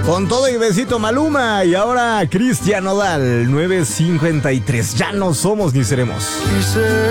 Con todo y besito Maluma. Y ahora Cristian Nodal, 9:53. Ya no somos ni seremos.